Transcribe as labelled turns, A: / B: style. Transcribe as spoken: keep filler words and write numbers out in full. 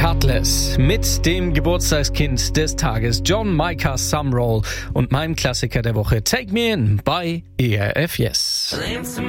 A: Cutlass mit dem Geburtstagskind des Tages John Micah Sumroll und meinem Klassiker der Woche Take Me In bei E R F Yes.